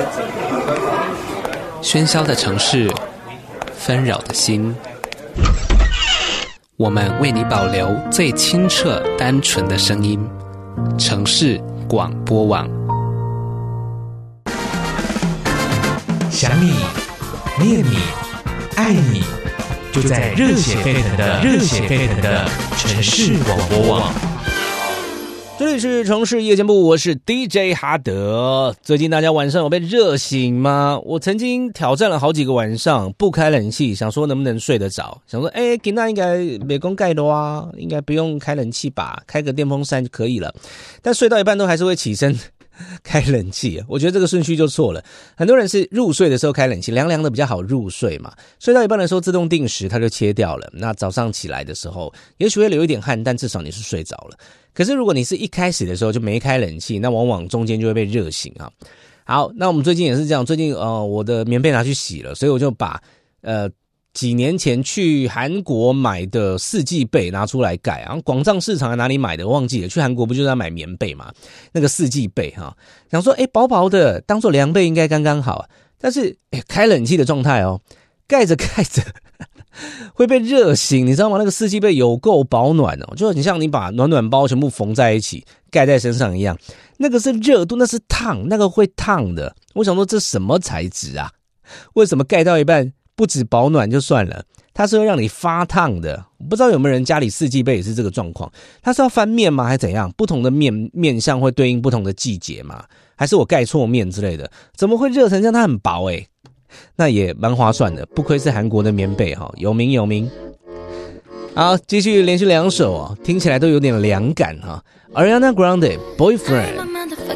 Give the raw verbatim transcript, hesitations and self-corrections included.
喧嚣的城市，纷扰的心，我们为你保留最清澈单纯的声音。城市广播网， 想你，念你，爱你，就在热血沸腾的热血沸腾的城市广播网。 这里是城市夜间部，我是 D J 哈德。最近大家晚上有被热醒吗？我曾经挑战了好几个晚上不开冷气，想说能不能睡得着，想说哎，今天应该没公盖的啊，应该不用开冷气吧，开个电风扇就可以了。但睡到一半都还是会起身开冷气，我觉得这个顺序就错了。很多人是入睡的时候开冷气，凉凉的比较好入睡嘛。睡到一半的时候自动定时它就切掉了，那早上起来的时候也许会流一点汗，但至少你是睡着了。可是如果你是一开始的时候就没开冷气，那往往中间就会被热醒啊。好，那我们最近也是这样，最近呃我的棉被拿去洗了，所以我就把呃几年前去韩国买的四季被拿出来盖，然后广藏市场在哪里买的我忘记了，去韩国不就是要买棉被嘛，那个四季被哈，想说诶薄薄的当做凉被应该刚刚好，但是诶开冷气的状态哦，盖着盖着会被热醒，你知道吗？那个四季被有够保暖哦，就很像你把暖暖包全部缝在一起盖在身上一样，那个是热度，那是烫，那个会烫的。我想说这什么材质啊？为什么盖到一半不止保暖就算了，它是会让你发烫的？我不知道有没有人家里四季被也是这个状况，它是要翻面吗还是怎样？不同的面面向会对应不同的季节吗？还是我盖错面之类的？怎么会热成这样？它很薄诶、欸那也蛮划算的，不愧是韩国的棉被哈，有名有名。好，继续连续两首哦，听起来都有点凉感哈。Ariana Grande Boyfriend。